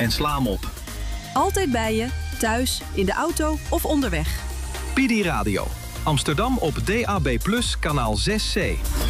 en sla hem op. Altijd bij je, thuis, in de auto of onderweg. PD Radio. Amsterdam op DAB+, kanaal 6C.